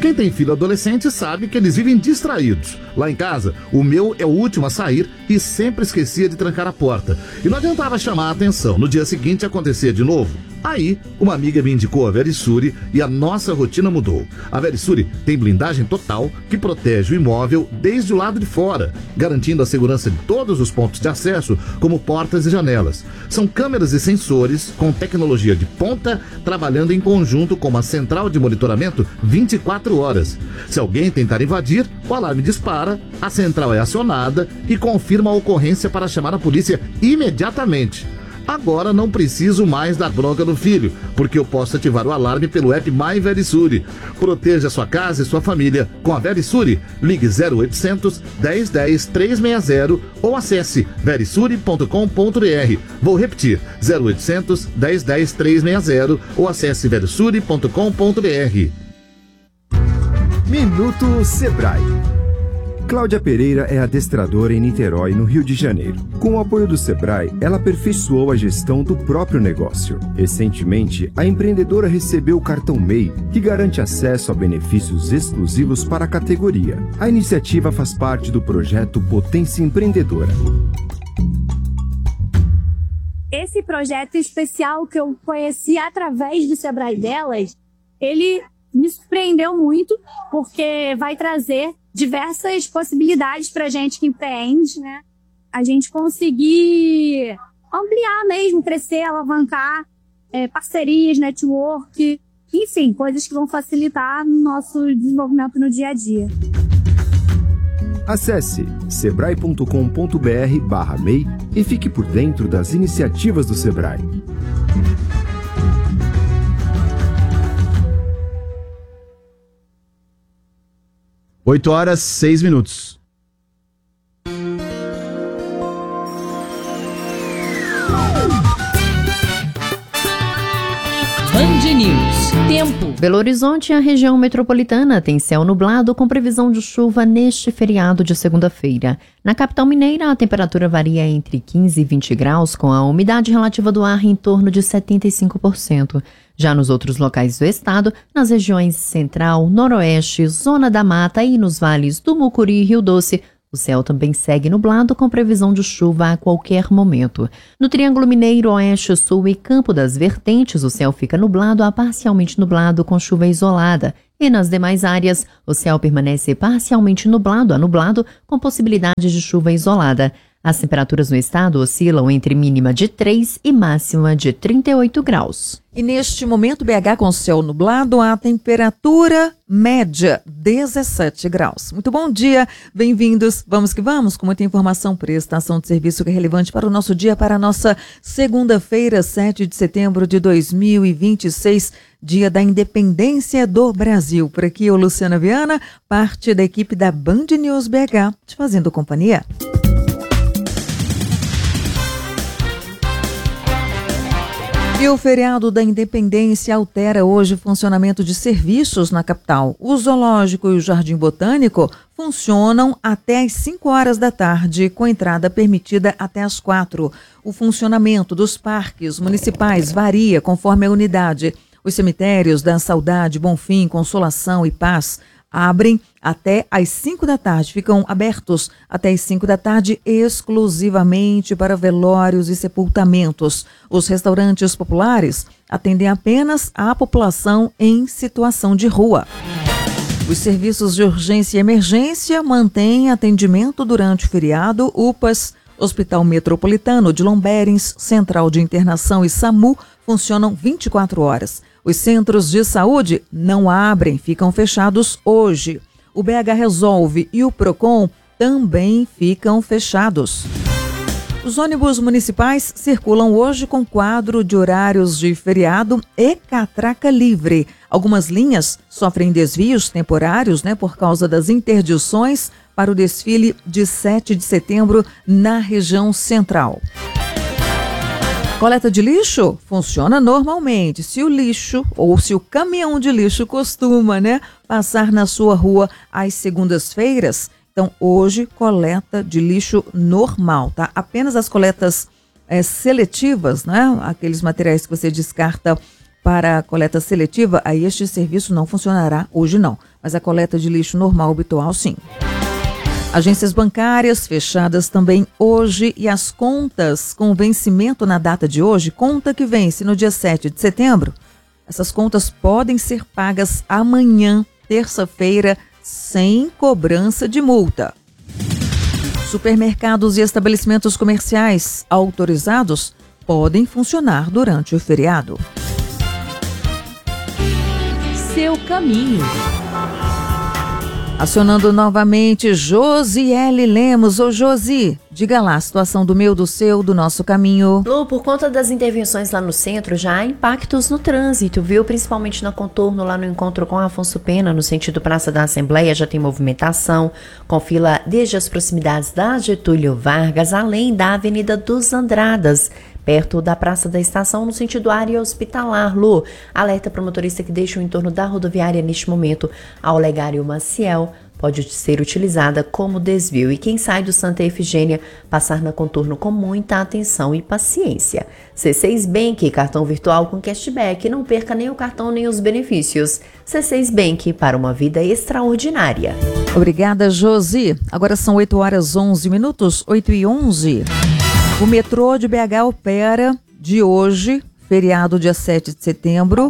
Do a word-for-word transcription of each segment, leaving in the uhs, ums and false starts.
Quem tem filho adolescente sabe que eles vivem distraídos. Lá em casa, o meu é o último a sair e sempre esquecia de trancar a porta. E não adiantava chamar a atenção, no dia seguinte acontecia de novo. Aí, uma amiga me indicou a Verisure e a nossa rotina mudou. A Verisure tem blindagem total que protege o imóvel desde o lado de fora, garantindo a segurança de todos os pontos de acesso, como portas e janelas. São câmeras e sensores com tecnologia de ponta, trabalhando em conjunto com uma central de monitoramento vinte e quatro horas. Se alguém tentar invadir, o alarme dispara, a central é acionada e confirma a ocorrência para chamar a polícia imediatamente. Agora não preciso mais dar bronca no filho, porque eu posso ativar o alarme pelo app My Verisure. Proteja sua casa e sua família com a Verisure. Ligue zero oitocentos, dez, dez, trezentos e sessenta ou acesse verisure ponto com ponto br. Vou repetir, zero oitocentos, dez, dez, trezentos e sessenta ou acesse verisure ponto com ponto br. Minuto Sebrae. Cláudia Pereira é adestradora em Niterói, no Rio de Janeiro. Com o apoio do Sebrae, ela aperfeiçoou a gestão do próprio negócio. Recentemente, a empreendedora recebeu o cartão M E I, que garante acesso a benefícios exclusivos para a categoria. A iniciativa faz parte do projeto Potência Empreendedora. Esse projeto especial que eu conheci através do Sebrae delas, ele me surpreendeu muito, porque vai trazer diversas possibilidades para a gente que empreende, né? A gente conseguir ampliar mesmo, crescer, alavancar é, parcerias, network, enfim, coisas que vão facilitar o nosso desenvolvimento no dia a dia. Acesse sebrae ponto com ponto br barra M E I e fique por dentro das iniciativas do Sebrae. oito horas, seis minutos. Band News. Tempo. Belo Horizonte e a região metropolitana tem céu nublado com previsão de chuva neste feriado de segunda-feira. Na capital mineira, a temperatura varia entre quinze e vinte graus, com a umidade relativa do ar em torno de setenta e cinco por cento. Já nos outros locais do estado, nas regiões Central, Noroeste, Zona da Mata e nos vales do Mucuri e Rio Doce, o céu também segue nublado com previsão de chuva a qualquer momento. No Triângulo Mineiro, Oeste, Sul e Campo das Vertentes, o céu fica nublado a parcialmente nublado com chuva isolada. E nas demais áreas, o céu permanece parcialmente nublado a nublado com possibilidade de chuva isolada. As temperaturas no estado oscilam entre mínima de três e máxima de trinta e oito graus. E neste momento, B H com céu nublado, a temperatura média dezessete graus. Muito bom dia, bem-vindos. Vamos que vamos, com muita informação, prestação de serviço que é relevante para o nosso dia, para a nossa segunda-feira, sete de setembro de dois mil e vinte e seis, dia da independência do Brasil. Por aqui, eu, Luciana Viana, parte da equipe da Band News B H, te fazendo companhia. E o feriado da Independência altera hoje o funcionamento de serviços na capital. O Zoológico e o Jardim Botânico funcionam até às cinco horas da tarde, com entrada permitida até às quatro. O funcionamento dos parques municipais varia conforme a unidade. Os cemitérios da Saudade, Bonfim, Consolação e Paz abrem até às cinco da tarde, ficam abertos até às cinco da tarde exclusivamente para velórios e sepultamentos. Os restaurantes populares atendem apenas a população em situação de rua. Os serviços de urgência e emergência mantêm atendimento durante o feriado. U P A S, Hospital Metropolitano de Lomberens, Central de Internação e SAMU funcionam vinte e quatro horas. Os centros de saúde não abrem, ficam fechados hoje. O B H Resolve e o Procon também ficam fechados. Os ônibus municipais circulam hoje com quadro de horários de feriado e catraca livre. Algumas linhas sofrem desvios temporários, né, por causa das interdições para o desfile de sete de setembro na região central. Coleta de lixo funciona normalmente. Se o lixo ou se o caminhão de lixo costuma, né, passar na sua rua às segundas-feiras, então hoje coleta de lixo normal, tá? Apenas as coletas é, seletivas, né? Aqueles materiais que você descarta para a coleta seletiva, aí este serviço não funcionará hoje não. mas a coleta de lixo normal habitual sim. Agências bancárias fechadas também hoje e as contas com vencimento na data de hoje, conta que vence no dia sete de setembro, essas contas podem ser pagas amanhã, terça-feira, sem cobrança de multa. Supermercados e estabelecimentos comerciais autorizados podem funcionar durante o feriado. Seu caminho. Acionando novamente Josiele Lemos. Ô Josi, diga lá a situação do meu, do seu, do nosso caminho. Lu, por conta das intervenções lá no centro, já há impactos no trânsito, viu? Principalmente no contorno, lá no encontro com Afonso Pena, no sentido Praça da Assembleia, já tem movimentação, com fila desde as proximidades da Getúlio Vargas, além da Avenida dos Andradas, perto da Praça da Estação, no sentido área hospitalar. Lu, alerta para o motorista que deixa o entorno da rodoviária neste momento ao Olegário Maciel, pode ser utilizada como desvio. E quem sai do Santa Efigênia, passar na contorno com muita atenção e paciência. C seis Bank, cartão virtual com cashback. Não perca nem o cartão nem os benefícios. C seis Bank, para uma vida extraordinária. Obrigada, Josi. Agora são oito horas e onze minutos, oito e onze. O metrô de B H opera de hoje, feriado dia sete de setembro,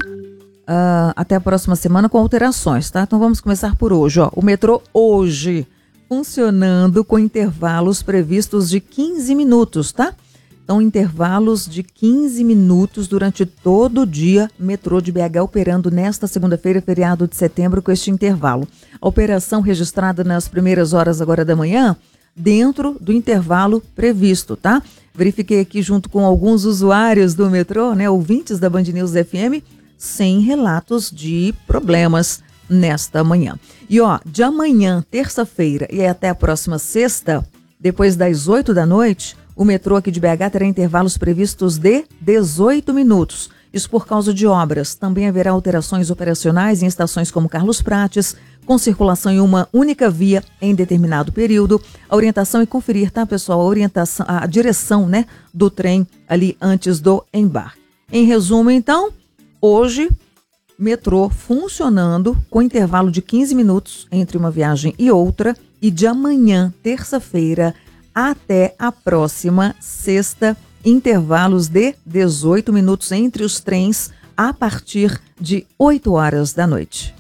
uh, até a próxima semana com alterações, tá? Então vamos começar por hoje, ó. O metrô hoje funcionando com intervalos previstos de quinze minutos, tá? Então intervalos de quinze minutos durante todo o dia, metrô de B H operando nesta segunda-feira, feriado de setembro, com este intervalo. A operação registrada nas primeiras horas agora da manhã, dentro do intervalo previsto, tá? Verifiquei aqui junto com alguns usuários do metrô, né, ouvintes da Band News F M, sem relatos de problemas nesta manhã. E ó, de amanhã, terça-feira e até a próxima sexta, depois das oito da noite, o metrô aqui de B H terá intervalos previstos de dezoito minutos. Isso por causa de obras. Também haverá alterações operacionais em estações como Carlos Prates, com circulação em uma única via em determinado período. A orientação é conferir, tá, pessoal? A orientação, a direção, né, do trem ali antes do embarque. Em resumo, então, hoje, metrô funcionando com intervalo de quinze minutos entre uma viagem e outra, e de amanhã, terça-feira, até a próxima sexta, intervalos de dezoito minutos entre os trens a partir de oito horas da noite.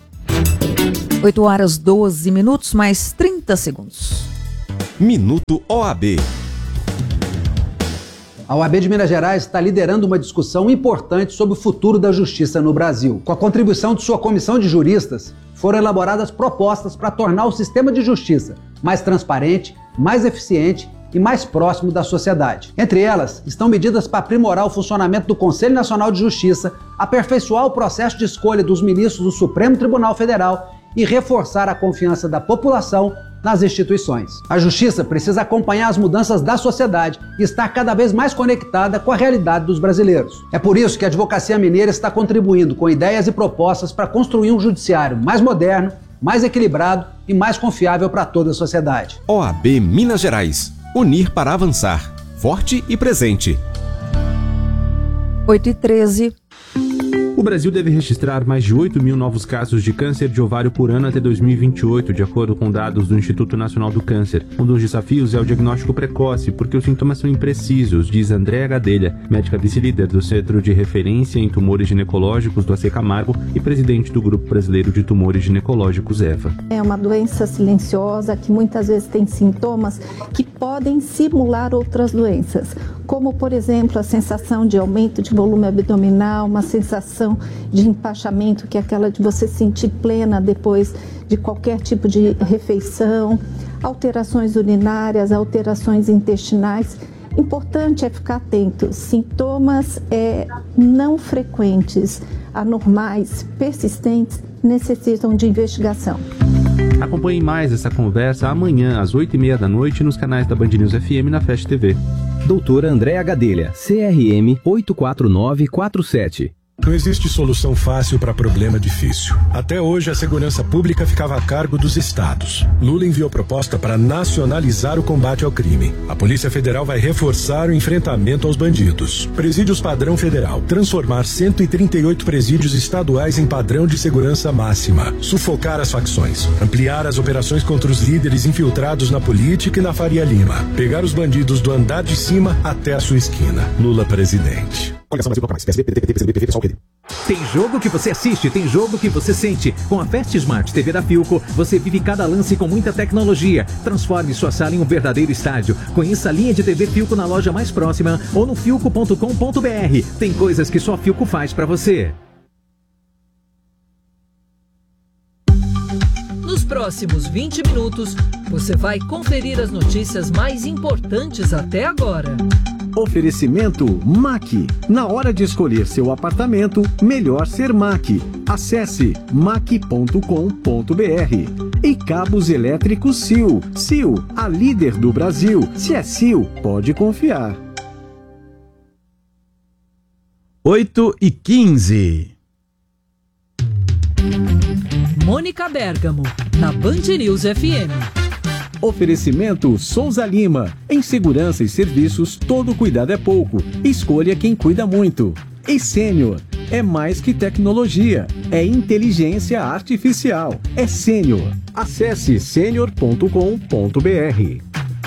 oito horas e doze minutos, mais trinta segundos. Minuto O A B. A O A B de Minas Gerais está liderando uma discussão importante sobre o futuro da justiça no Brasil. Com a contribuição de sua comissão de juristas, foram elaboradas propostas para tornar o sistema de justiça mais transparente, mais eficiente e mais próximo da sociedade. Entre elas, estão medidas para aprimorar o funcionamento do Conselho Nacional de Justiça, aperfeiçoar o processo de escolha dos ministros do Supremo Tribunal Federal e reforçar a confiança da população nas instituições. A justiça precisa acompanhar as mudanças da sociedade e estar cada vez mais conectada com a realidade dos brasileiros. É por isso que a Advocacia Mineira está contribuindo com ideias e propostas para construir um judiciário mais moderno, mais equilibrado e mais confiável para toda a sociedade. O A B Minas Gerais. Unir para avançar. Forte e presente. oito e treze. O Brasil deve registrar mais de oito mil novos casos de câncer de ovário por ano até dois mil e vinte e oito, de acordo com dados do Instituto Nacional do Câncer. Um dos desafios é o diagnóstico precoce, porque os sintomas são imprecisos, diz Andréa Gadelha, médica vice-líder do Centro de Referência em Tumores Ginecológicos do A C Camargo e presidente do Grupo Brasileiro de Tumores Ginecológicos, EVA. É uma doença silenciosa que muitas vezes tem sintomas que podem simular outras doenças, como, por exemplo, a sensação de aumento de volume abdominal, uma sensação de empachamento, que é aquela de você sentir plena depois de qualquer tipo de refeição, alterações urinárias, alterações intestinais. Importante é ficar atento. Sintomas é, não frequentes, anormais, persistentes, necessitam de investigação. Acompanhe mais essa conversa amanhã às oito e meia da noite nos canais da Band News F M e na Fast T V. Doutora Andréa Gadelha, C R M oito quatro nove quatro sete. Não existe solução fácil para problema difícil. Até hoje, a segurança pública ficava a cargo dos estados. Lula enviou proposta para nacionalizar o combate ao crime. A Polícia Federal vai reforçar o enfrentamento aos bandidos. Presídios padrão federal. Transformar cento e trinta e oito presídios estaduais em padrão de segurança máxima. Sufocar as facções. Ampliar as operações contra os líderes infiltrados na política e na Faria Lima. Pegar os bandidos do andar de cima até a sua esquina. Lula presidente. Tem jogo que você assiste, tem jogo que você sente. Com a Fast Smart T V da Philco, você vive cada lance com muita tecnologia. Transforme sua sala em um verdadeiro estádio. Conheça a linha de T V Philco na loja mais próxima ou no philco ponto com ponto b r. Tem coisas que só a Philco faz pra você. Nos próximos vinte minutos, você vai conferir as notícias mais importantes até agora. Oferecimento M A C. Na hora de escolher seu apartamento, melhor ser M A C. Acesse mac ponto com ponto b r. E cabos elétricos Sil. Sil, a líder do Brasil. Se é Sil, pode confiar. oito e quinze. Mônica Bergamo, na Band News F M. Oferecimento Souza Lima. Em segurança e serviços, todo cuidado é pouco. Escolha quem cuida muito. E Sênior. É mais que tecnologia. É inteligência artificial. É Sênior. Acesse sênior ponto com ponto b r.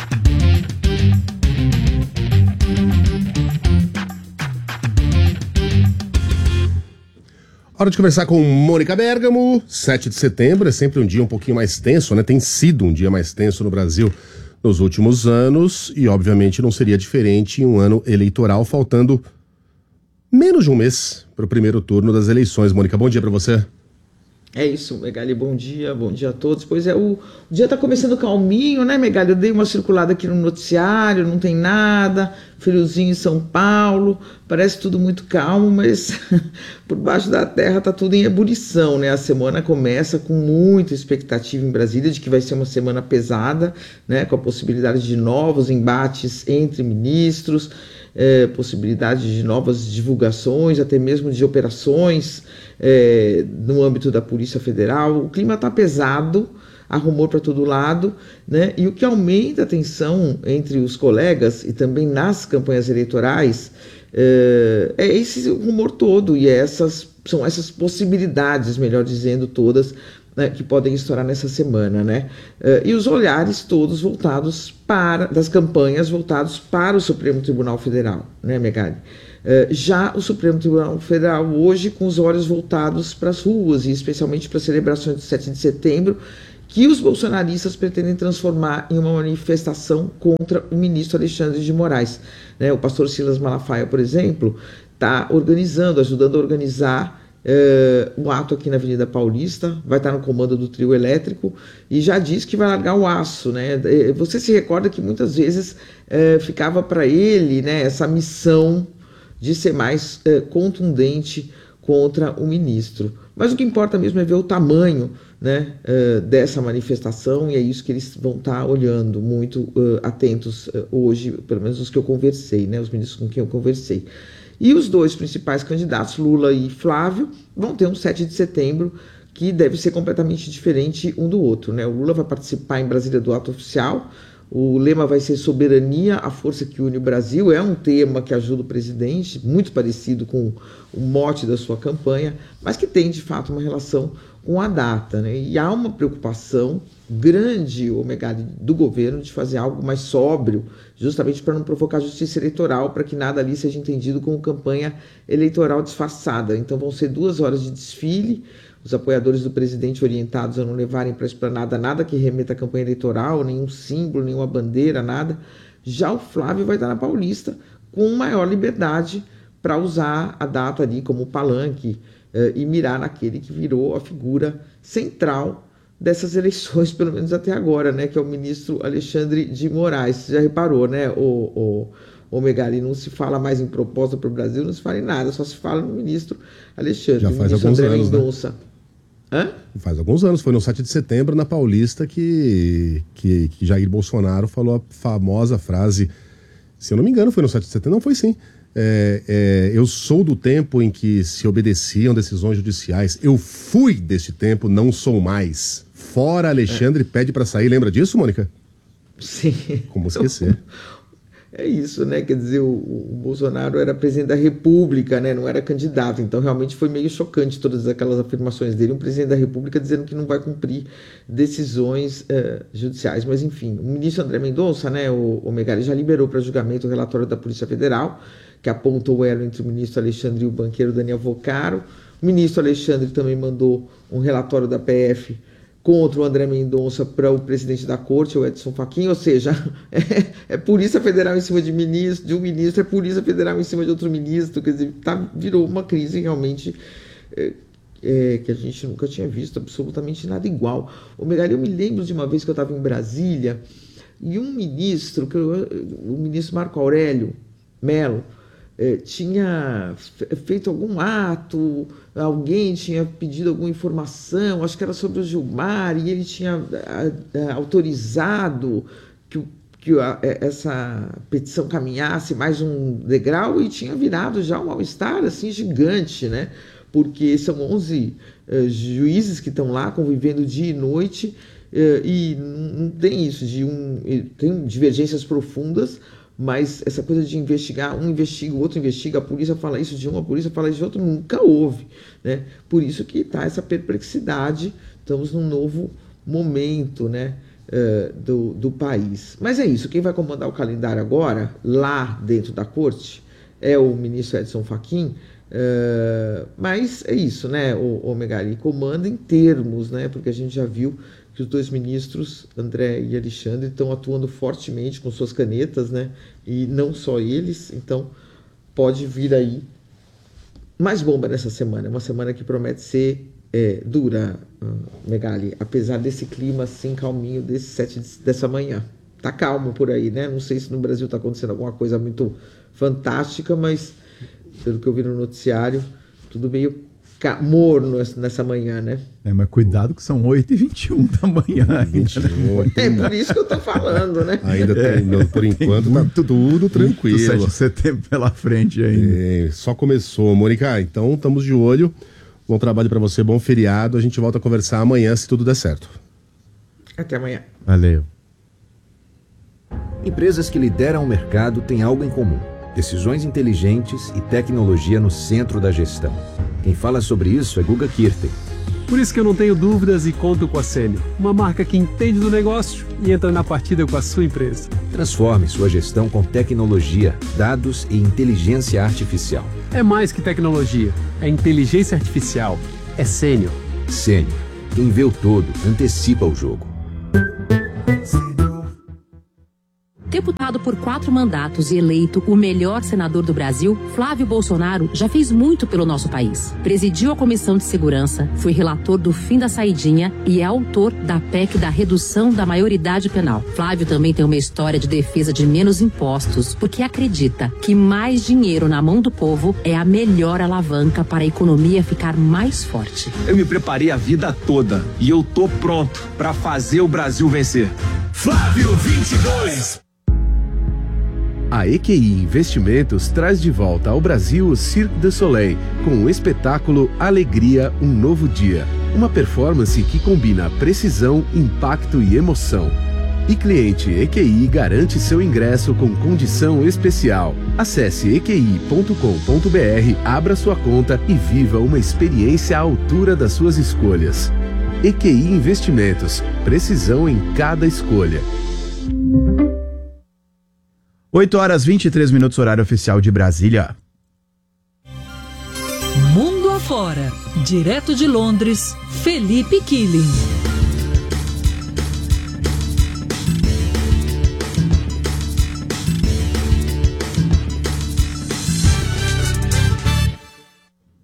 Hora de conversar com Mônica Bergamo. sete de setembro é sempre um dia um pouquinho mais tenso, né? Tem sido um dia mais tenso no Brasil nos últimos anos e, obviamente, não seria diferente em um ano eleitoral, faltando menos de um mês para o primeiro turno das eleições. Mônica, bom dia para você. É isso, Megali, bom dia, bom dia a todos. Pois é, o, o dia tá começando calminho, né, Megali? Eu dei uma circulada aqui no noticiário, não tem nada, friozinho em São Paulo, parece tudo muito calmo, mas por baixo da terra tá tudo em ebulição, né? A semana começa com muita expectativa em Brasília de que vai ser uma semana pesada, né, com a possibilidade de novos embates entre ministros, É, possibilidade de novas divulgações, até mesmo de operações é, no âmbito da Polícia Federal. O clima está pesado, há rumor para todo lado, né? E o que aumenta a tensão entre os colegas e também nas campanhas eleitorais é, é esse rumor todo e essas, são essas possibilidades, melhor dizendo, todas, né, que podem estourar nessa semana, né? Uh, e os olhares todos voltados para, das campanhas voltados para o Supremo Tribunal Federal, né, Megali? Uh, já o Supremo Tribunal Federal hoje com os olhos voltados para as ruas e especialmente para as celebrações do sete de setembro, que os bolsonaristas pretendem transformar em uma manifestação contra o ministro Alexandre de Moraes, né? O pastor Silas Malafaia, por exemplo, está organizando, ajudando a organizar Uh, um ato aqui na Avenida Paulista, vai estar no comando do trio elétrico e já diz que vai largar o aço, né? Você se recorda que muitas vezes uh, ficava para ele, né, essa missão de ser mais uh, contundente contra o ministro. Mas o que importa mesmo é ver o tamanho, né, uh, dessa manifestação e é isso que eles vão estar olhando muito uh, atentos uh, hoje, pelo menos os que eu conversei, né, os ministros com quem eu conversei. E os dois principais candidatos, Lula e Flávio, vão ter um sete de setembro que deve ser completamente diferente um do outro, né? O Lula vai participar em Brasília do ato oficial, o lema vai ser soberania, a força que une o Brasil, é um tema que ajuda o presidente, muito parecido com o mote da sua campanha, mas que tem de fato uma relação com a data, né? E há uma preocupação grande, Megali, do governo de fazer algo mais sóbrio, justamente para não provocar justiça eleitoral, para que nada ali seja entendido como campanha eleitoral disfarçada. Então vão ser duas horas de desfile, os apoiadores do presidente orientados a não levarem para a esplanada nada que remeta à campanha eleitoral, nenhum símbolo, nenhuma bandeira, nada. Já o Flávio vai estar na Paulista com maior liberdade para usar a data ali como palanque eh, e mirar naquele que virou a figura central dessas eleições, pelo menos até agora, né, que é o ministro Alexandre de Moraes. Você já reparou, né, o, o, o Megali, não se fala mais em proposta para o Brasil, não se fala em nada, só se fala no ministro Alexandre. Já faz alguns André anos, Mendonça. Né? Hã? Faz alguns anos, foi no sete de setembro, na Paulista, que, que, que Jair Bolsonaro falou a famosa frase, se eu não me engano foi no sete de setembro, não foi sim, É, é, eu sou do tempo em que se obedeciam decisões judiciais. Eu fui desse tempo, não sou mais. Fora Alexandre é. pede para sair. Lembra disso, Mônica? Sim. Como esquecer? É isso, né? Quer dizer, o, o Bolsonaro era presidente da República, né? Não era candidato. Então, realmente foi meio chocante todas aquelas afirmações dele. Um presidente da República dizendo que não vai cumprir decisões uh, judiciais. Mas, enfim, o ministro André Mendonça, né? O, o Megali já liberou para julgamento o relatório da Polícia Federal, que apontou o elo entre o ministro Alexandre e o banqueiro Daniel Vocaro. O ministro Alexandre também mandou um relatório da P F contra o André Mendonça para o presidente da corte, o Edson Fachin, ou seja, é, é Polícia Federal em cima de, ministro, de um ministro, é Polícia Federal em cima de outro ministro, quer dizer, tá, virou uma crise realmente é, é, que a gente nunca tinha visto, absolutamente nada igual. O Megali, eu me lembro de uma vez que eu estava em Brasília e um ministro, que eu, o ministro Marco Aurélio Mello, É, tinha feito algum ato, alguém tinha pedido alguma informação, acho que era sobre o Gilmar, e ele tinha a, a, autorizado que, que a, essa petição caminhasse mais um degrau e tinha virado já um mal-estar assim, gigante, né? Porque são onze uh, juízes que estão lá convivendo dia e noite uh, e não tem isso, de um, tem divergências profundas, mas essa coisa de investigar, um investiga, o outro investiga, a polícia fala isso de um, a polícia fala isso de outro, nunca houve, né? Por isso que está essa perplexidade, estamos num novo momento, né, uh, do, do país. Mas é isso, quem vai comandar o calendário agora, lá dentro da corte, é o ministro Edson Fachin, uh, mas é isso, né, o, o Megali, comanda em termos, né, porque a gente já viu que os dois ministros, André e Alexandre, estão atuando fortemente com suas canetas, né? E não só eles, então pode vir aí mais bomba nessa semana. Uma semana que promete ser é, dura, uh, Megali, apesar desse clima assim calminho desse sete dessa manhã. Tá calmo por aí, né? Não sei se no Brasil tá acontecendo alguma coisa muito fantástica, mas pelo que eu vi no noticiário, tudo meio morno nessa manhã, né? É, mas cuidado que são oito e vinte e um da manhã ainda. vinte e um, é por isso que eu tô falando, né? Ainda tem, não, por enquanto tá tudo tranquilo. sete de setembro pela frente ainda. É, só começou. Mônica, então estamos de olho. Bom trabalho para você, bom feriado. A gente volta a conversar amanhã, se tudo der certo. Até amanhã. Valeu. Empresas que lideram o mercado têm algo em comum: decisões inteligentes e tecnologia no centro da gestão. Quem fala sobre isso é Guga Kirten. Por isso que eu não tenho dúvidas e conto com a Sênior, uma marca que entende do negócio e entra na partida com a sua empresa. Transforme sua gestão com tecnologia, dados e inteligência artificial. É mais que tecnologia, é inteligência artificial, é Sênior. Sênior, quem vê o todo, antecipa o jogo. Deputado por quatro mandatos e eleito o melhor senador do Brasil, Flávio Bolsonaro já fez muito pelo nosso país. Presidiu a Comissão de Segurança, foi relator do fim da saidinha e é autor da P E C da redução da maioridade penal. Flávio também tem uma história de defesa de menos impostos, porque acredita que mais dinheiro na mão do povo é a melhor alavanca para a economia ficar mais forte. Eu me preparei a vida toda e eu tô pronto para fazer o Brasil vencer. Flávio vinte e dois. A E Q I Investimentos traz de volta ao Brasil o Cirque du Soleil com o espetáculo Alegria, um Novo Dia. Uma performance que combina precisão, impacto e emoção. E cliente E Q I garante seu ingresso com condição especial. Acesse e q i ponto com ponto b r, abra sua conta e viva uma experiência à altura das suas escolhas. E Q I Investimentos, precisão em cada escolha. oito horas e vinte e três minutos, horário oficial de Brasília. Mundo afora, direto de Londres, Felipe Killing.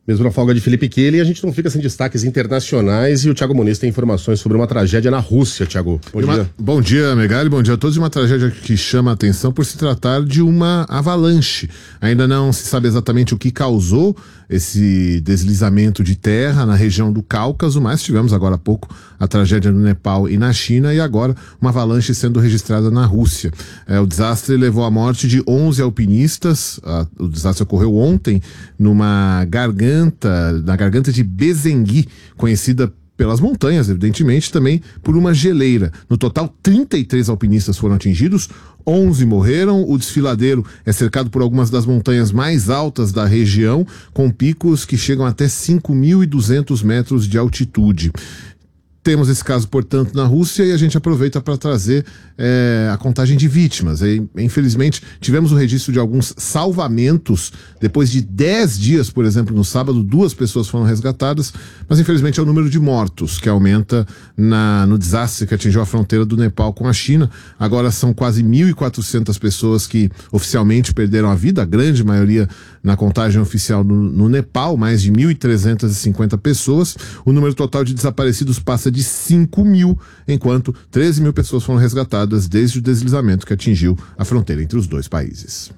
Mesmo na folga de Felipe Kelly, a gente não fica sem destaques internacionais e o Thiago Muniz tem informações sobre uma tragédia na Rússia, Thiago. Bom uma, dia. Bom dia, Megali, bom dia a todos. Uma tragédia que chama a atenção por se tratar de uma avalanche. Ainda não se sabe exatamente o que causou esse deslizamento de terra na região do Cáucaso, mas tivemos agora há pouco a tragédia no Nepal e na China e agora uma avalanche sendo registrada na Rússia. É, o desastre levou à morte de onze alpinistas. A, o desastre ocorreu ontem numa garganta, na garganta de Bezengui, conhecida pelas montanhas, evidentemente, também por uma geleira. No total, trinta e três alpinistas foram atingidos, onze morreram. O desfiladeiro é cercado por algumas das montanhas mais altas da região, com picos que chegam até cinco mil e duzentos metros de altitude. Temos esse caso, portanto, na Rússia e a gente aproveita para trazer é, a contagem de vítimas. E, infelizmente, tivemos o registro de alguns salvamentos. Depois de dez dias, por exemplo, no sábado, duas pessoas foram resgatadas, mas infelizmente é o número de mortos que aumenta na, no desastre que atingiu a fronteira do Nepal com a China. Agora são quase mil e quatrocentas pessoas que oficialmente perderam a vida, a grande maioria na contagem oficial no, no Nepal, mais de mil trezentas e cinquenta pessoas. O número total de desaparecidos passa de cinco mil, enquanto treze mil pessoas foram resgatadas desde o deslizamento que atingiu a fronteira entre os dois países.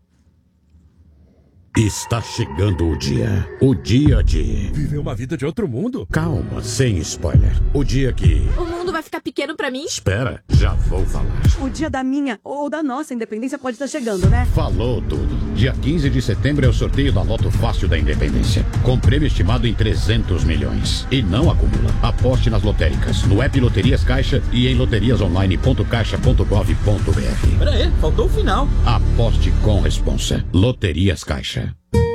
Está chegando o dia. O dia de... Viver uma vida de outro mundo? Calma, sem spoiler. O dia que... O mundo vai ficar pequeno pra mim? Espera, já vou falar. O dia da minha ou da nossa independência pode estar chegando, né? Falou tudo. Dia quinze de setembro é o sorteio da Loto Fácil da Independência. Com prêmio estimado em trezentos milhões. E não acumula. Aposte nas lotéricas, no app Loterias Caixa e em loterias online ponto caixa ponto gov ponto br. Pera aí, faltou o final. Aposte com responsa. Loterias Caixa.